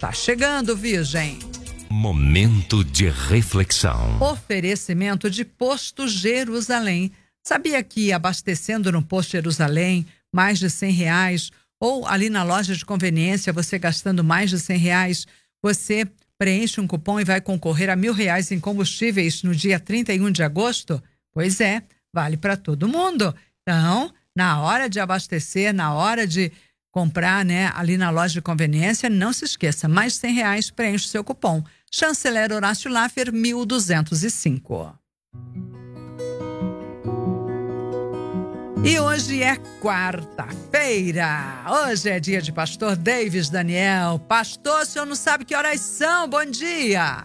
está chegando, Virgem. Momento de reflexão. Oferecimento de Posto Jerusalém. Sabia que abastecendo no Posto Jerusalém, mais de R$100, ou ali na loja de conveniência, você gastando mais de R$100, você preenche um cupom e vai concorrer a R$1.000 em combustíveis no dia 31 de agosto? Pois é, vale para todo mundo. Então, na hora de abastecer, na hora de comprar, né, ali na loja de conveniência, não se esqueça, mais de R$100, preenche o seu cupom. Chanceler Horácio Laffer, 1205. E hoje é quarta-feira. Hoje é dia de Pastor Davis Daniel. Pastor, o senhor não sabe que horas são? Bom dia.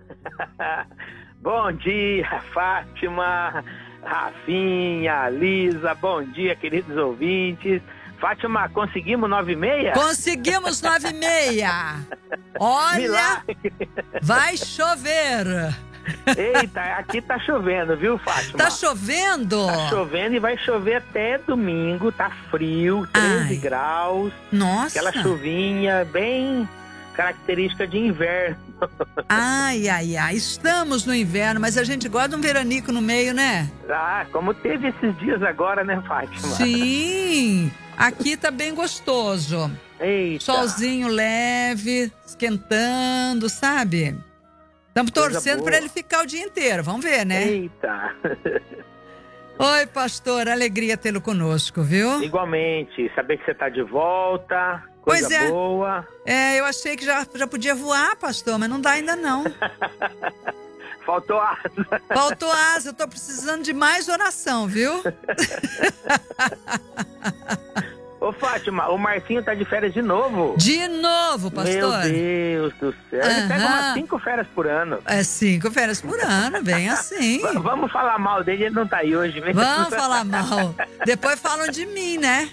Bom dia, Fátima, Rafinha, Lisa. Bom dia, queridos ouvintes. Fátima, conseguimos 9h30? Conseguimos 9h30. Olha, Milagre. vai chover. Eita, aqui tá chovendo, viu, Fátima? Tá chovendo? Tá chovendo e vai chover até domingo, tá frio, 13 graus. Nossa. Aquela chuvinha bem característica de inverno. Ai, estamos no inverno, mas a gente gosta de um veranico no meio, né? Ah, como teve esses dias agora, né, Fátima? Sim, aqui tá bem gostoso. Eita. Solzinho leve, esquentando, sabe? Estamos torcendo para ele ficar o dia inteiro, vamos ver, né? Eita. Oi, pastor, alegria tê-lo conosco, viu? Igualmente, saber que você tá de volta, coisa pois é. boa. É, eu achei que já podia voar, pastor, mas não dá ainda não. Faltou asa. Faltou asa, eu tô precisando de mais oração, viu? Ô, Fátima, o Marcinho tá de férias de novo. De novo, pastor? Meu Deus do céu. Ele pega umas 5 férias por ano. É 5 férias por ano, bem assim. Vamos falar mal dele, ele não tá aí hoje mesmo. Vamos falar mal. Depois falam de mim, né?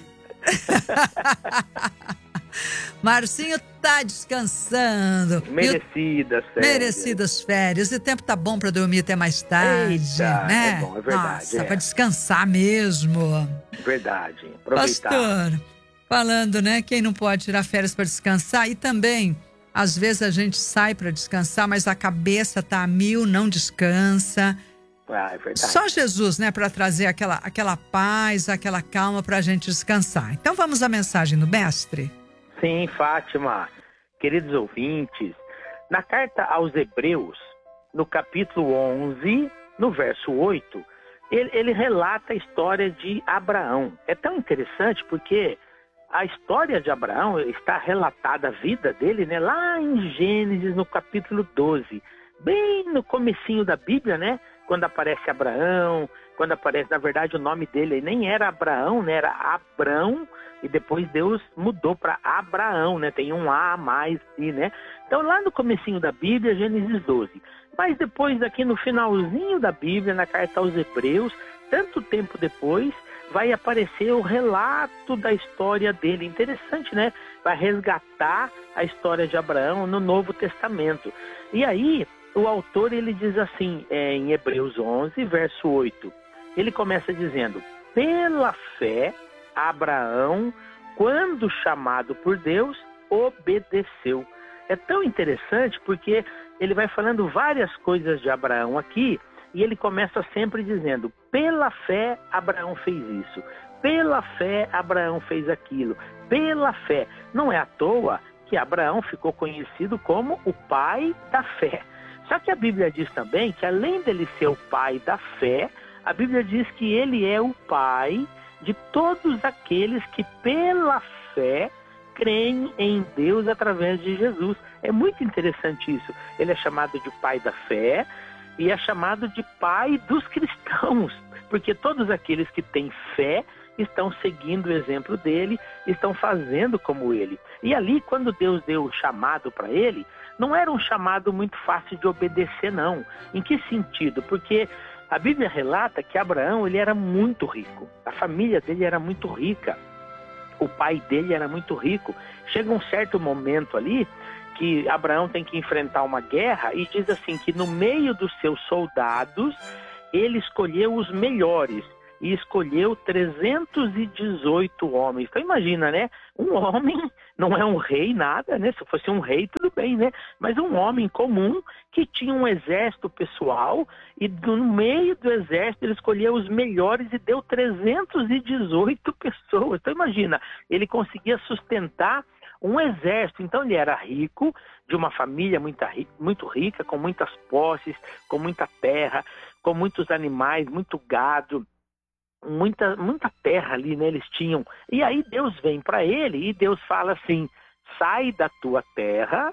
Marcinho tá descansando. Merecidas férias. Merecidas férias. E o tempo tá bom pra dormir até mais tarde. Eita, né? é bom, é verdade. Nossa, pra descansar mesmo. Verdade. Aproveitar. Pastor, falando, né? Quem não pode tirar férias pra descansar. E também, às vezes a gente sai pra descansar, mas a cabeça tá a mil, não descansa. Ah, é verdade. Só Jesus, né, para trazer aquela paz, aquela calma pra gente descansar. Então vamos à mensagem do mestre? Sim, Fátima, queridos ouvintes, na carta aos Hebreus, no capítulo 11, no verso 8, ele relata a história de Abraão. É tão interessante porque a história de Abraão está relatada, a vida dele, né, lá em Gênesis, no capítulo 12, bem no comecinho da Bíblia, né, quando aparece Abraão, quando aparece, na verdade, o nome dele nem era Abraão, né, era Abrão, e depois Deus mudou para Abraão, né? Tem um A mais ali, né? Então, lá no comecinho da Bíblia, Gênesis 12. Mas depois, aqui no finalzinho da Bíblia, na carta aos Hebreus, tanto tempo depois, vai aparecer o relato da história dele. Interessante, né? Vai resgatar a história de Abraão no Novo Testamento. E aí, o autor, ele diz assim, em Hebreus 11, verso 8. Ele começa dizendo, pela fé, Abraão, quando chamado por Deus, obedeceu. É tão interessante porque ele vai falando várias coisas de Abraão aqui e ele começa sempre dizendo, pela fé Abraão fez isso, pela fé Abraão fez aquilo, pela fé. Não é à toa que Abraão ficou conhecido como o pai da fé. Só que a Bíblia diz também que além dele ser o pai da fé, a Bíblia diz que ele é o pai de todos aqueles que pela fé creem em Deus através de Jesus. É muito interessante isso. Ele é chamado de pai da fé e é chamado de pai dos cristãos, porque todos aqueles que têm fé estão seguindo o exemplo dele, estão fazendo como ele. E ali, quando Deus deu o chamado para ele, não era um chamado muito fácil de obedecer, não. Em que sentido? Porque a Bíblia relata que Abraão, ele era muito rico. A família dele era muito rica. O pai dele era muito rico. Chega um certo momento ali que Abraão tem que enfrentar uma guerra e diz assim que no meio dos seus soldados, ele escolheu os melhores e escolheu 318 homens. Então imagina, né? Um homem não é um rei, nada, né? Se fosse um rei, tudo bem, né? Mas um homem comum que tinha um exército pessoal e no meio do exército ele escolheu os melhores e deu 318 pessoas. Então imagina, ele conseguia sustentar um exército. Então ele era rico, de uma família muito rica, com muitas posses, com muita terra, com muitos animais, muito gado, muita terra ali, né, eles tinham. E aí Deus vem para ele e Deus fala assim: sai da tua terra,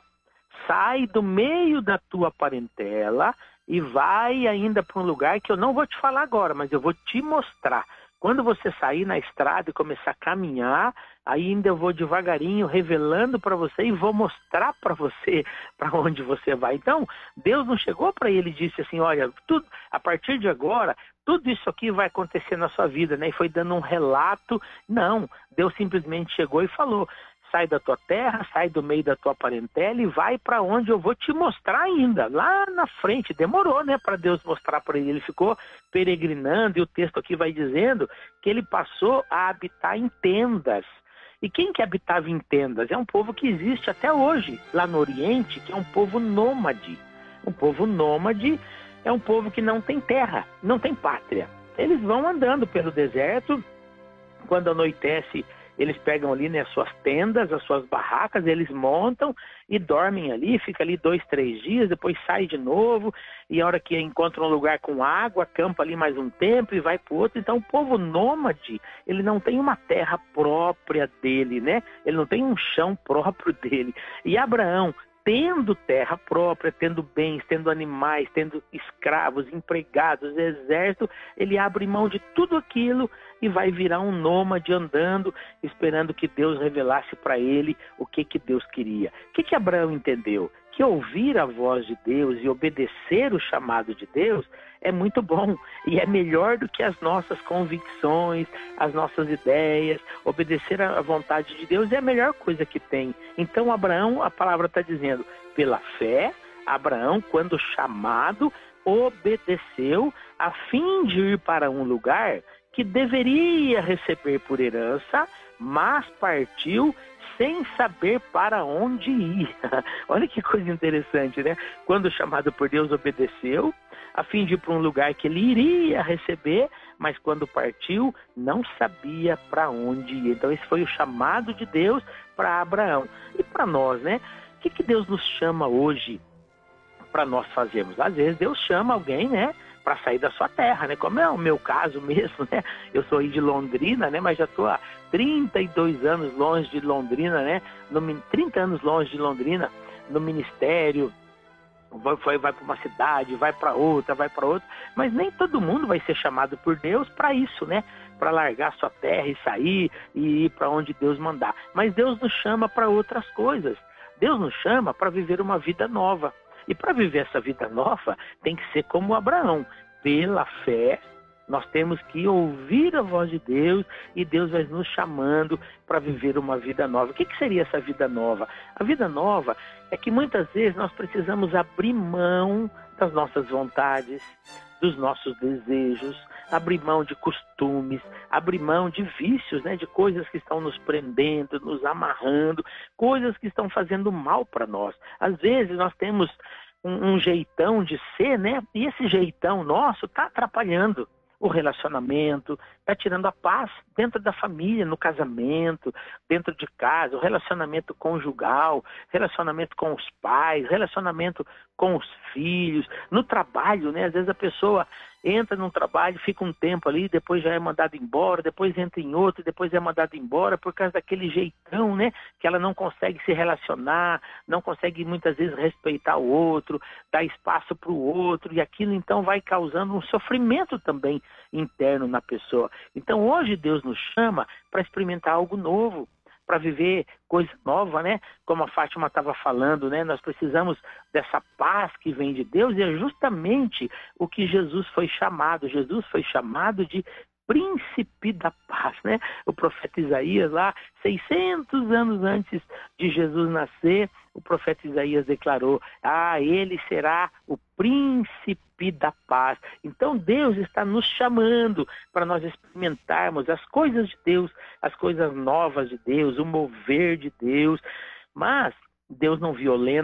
sai do meio da tua parentela e vai ainda para um lugar que eu não vou te falar agora, mas eu vou te mostrar. Quando você sair na estrada e começar a caminhar, ainda eu vou devagarinho revelando para você e vou mostrar para você para onde você vai. Então, Deus não chegou para ele e disse assim: olha, tudo, a partir de agora, tudo isso aqui vai acontecer na sua vida, né? E foi dando um relato. Não, Deus simplesmente chegou e falou: sai da tua terra, sai do meio da tua parentela e vai para onde eu vou te mostrar ainda, lá na frente. Demorou, né, para Deus mostrar para ele. Ele ficou peregrinando e o texto aqui vai dizendo que ele passou a habitar em tendas. E quem que habitava em tendas? É um povo que existe até hoje, lá no Oriente, que é um povo nômade. Um povo nômade é um povo que não tem terra, não tem pátria. Eles vão andando pelo deserto, quando anoitece, eles pegam ali, né, as suas tendas, as suas barracas, eles montam e dormem ali, fica ali 2, 3 dias, depois sai de novo, e a hora que encontra um lugar com água, acampa ali mais um tempo e vai para o outro. Então o povo nômade, ele não tem uma terra própria dele, né? Ele não tem um chão próprio dele. E Abraão, tendo terra própria, tendo bens, tendo animais, tendo escravos, empregados, exército, ele abre mão de tudo aquilo e vai virar um nômade andando, esperando que Deus revelasse para ele o que Deus queria. O que Abraão entendeu? Que ouvir a voz de Deus e obedecer o chamado de Deus é muito bom e é melhor do que as nossas convicções, as nossas ideias. Obedecer à vontade de Deus é a melhor coisa que tem. Então Abraão, a palavra está dizendo, pela fé, Abraão, quando chamado, obedeceu a fim de ir para um lugar que deveria receber por herança, mas partiu sem saber para onde ir. Olha que coisa interessante, né? Quando chamado por Deus, obedeceu, a fim de ir para um lugar que ele iria receber, mas quando partiu, não sabia para onde ir. Então esse foi o chamado de Deus para Abraão. E para nós, né? O que Deus nos chama hoje para nós fazermos? Às vezes Deus chama alguém, né, para sair da sua terra, né? Como é o meu caso mesmo, né? Eu sou aí de Londrina, né? Mas já estou há 32 anos longe de Londrina, né? 30 anos longe de Londrina, no ministério. Vai para uma cidade, vai para outra, mas nem todo mundo vai ser chamado por Deus para isso, né? Para largar sua terra e sair e ir para onde Deus mandar. Mas Deus nos chama para outras coisas. Deus nos chama para viver uma vida nova. E para viver essa vida nova, tem que ser como Abraão. Pela fé, nós temos que ouvir a voz de Deus e Deus vai nos chamando para viver uma vida nova. O que seria essa vida nova? A vida nova é que muitas vezes nós precisamos abrir mão das nossas vontades, dos nossos desejos, abrir mão de costumes, abrir mão de vícios, né, de coisas que estão nos prendendo, nos amarrando, coisas que estão fazendo mal para nós. Às vezes nós temos um jeitão de ser, né, e esse jeitão nosso está atrapalhando o relacionamento, está tirando a paz dentro da família, no casamento, dentro de casa, o relacionamento conjugal, relacionamento com os pais, relacionamento com os filhos, no trabalho, né? Às vezes a pessoa entra num trabalho, fica um tempo ali, depois já é mandada embora, depois entra em outro, depois é mandada embora por causa daquele jeitão, né? Que ela não consegue se relacionar, não consegue muitas vezes respeitar o outro, dar espaço para o outro, e aquilo então vai causando um sofrimento também interno na pessoa. Então hoje Deus nos chama para experimentar algo novo, para viver coisa nova, né? Como a Fátima estava falando, né? Nós precisamos dessa paz que vem de Deus, e é justamente o que Jesus foi chamado. Jesus foi chamado de príncipe da paz, né? O profeta Isaías lá, 600 anos antes de Jesus nascer, o profeta Isaías declarou: ele será o príncipe da paz. Então Deus está nos chamando para nós experimentarmos as coisas de Deus, as coisas novas de Deus, o mover de Deus, mas Deus não violenta